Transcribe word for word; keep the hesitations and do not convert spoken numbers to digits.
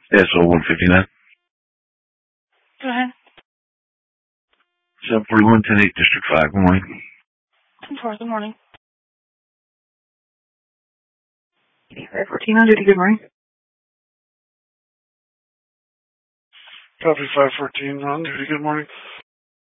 S O one fifty-nine. Go ahead. seven forty-one, ten eight, District five. Good morning. ten four, good morning. fourteen on duty, good morning. Copy five fourteen on duty, good morning.